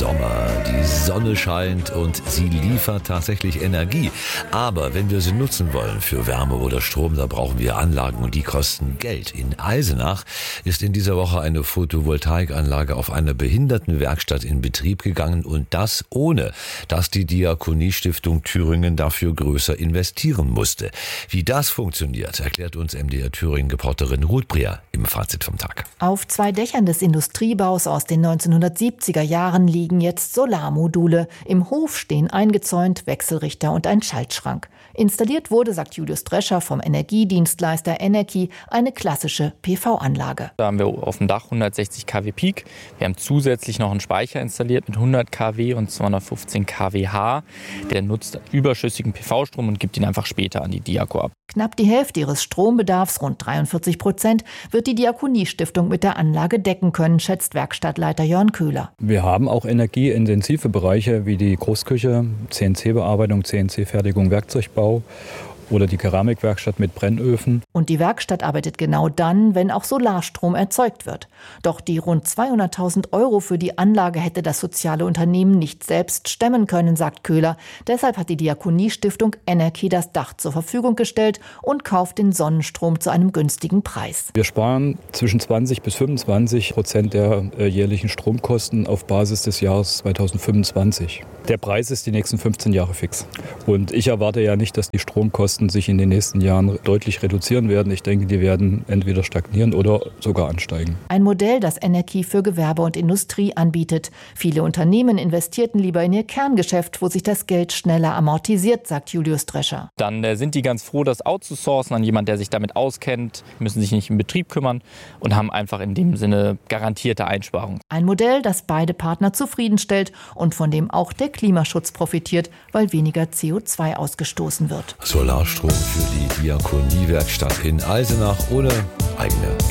Sommer. Die Sonne scheint und sie liefert tatsächlich Energie. Aber wenn wir sie nutzen wollen für Wärme oder Strom, da brauchen wir Anlagen und die kosten Geld. In Eisenach ist in dieser Woche eine Photovoltaikanlage auf einer Behindertenwerkstatt in Betrieb gegangen und das ohne, dass die Diakoniestiftung Thüringen dafür größer investieren musste. Wie das funktioniert, erklärt uns MDR Thüringen-Reporterin Ruth Breer im Fazit vom Tag. Auf 2 Dächern des Industriebaus aus den 1970er Jahren liegen jetzt Solarmodule. Im Hof stehen eingezäunt Wechselrichter und ein Schaltschrank. Installiert wurde, sagt Julius Drescher vom Energiedienstleister Energy, eine klassische PV-Anlage. Da haben wir auf dem Dach 160 kW Peak. Wir haben zusätzlich noch einen Speicher installiert mit 100 kW und 215 kWh. Der nutzt überschüssigen PV-Strom und gibt ihn einfach später an die Diako ab. Knapp die Hälfte ihres Strombedarfs, rund 43%, wird die Diakoniestiftung mit der Anlage decken können, schätzt Werkstattleiter Jörn Köhler. Wir haben auch energieintensive Bereiche wie die Großküche, CNC-Bearbeitung, CNC-Fertigung, Werkzeugbau oder die Keramikwerkstatt mit Brennöfen. Und die Werkstatt arbeitet genau dann, wenn auch Solarstrom erzeugt wird. Doch die rund 200.000 € für die Anlage hätte das soziale Unternehmen nicht selbst stemmen können, sagt Köhler. Deshalb hat die Diakoniestiftung Energy das Dach zur Verfügung gestellt und kauft den Sonnenstrom zu einem günstigen Preis. Wir sparen zwischen 20% bis 25% der jährlichen Stromkosten auf Basis des Jahres 2025. Der Preis ist die nächsten 15 Jahre fix. Und ich erwarte ja nicht, dass die Stromkosten sich in den nächsten Jahren deutlich reduzieren werden. Ich denke, die werden entweder stagnieren oder sogar ansteigen. Ein Modell, das Energy für Gewerbe und Industrie anbietet. Viele Unternehmen investierten lieber in ihr Kerngeschäft, wo sich das Geld schneller amortisiert, sagt Julius Drescher. Dann sind die ganz froh, das outzusourcen an jemanden, der sich damit auskennt, müssen sich nicht im Betrieb kümmern und haben einfach in dem Sinne garantierte Einsparungen. Ein Modell, das beide Partner zufriedenstellt und von dem auch der Klimaschutz profitiert, weil weniger CO2 ausgestoßen wird. Solarstrom für die Diakoniewerkstatt in Eisenach ohne eigene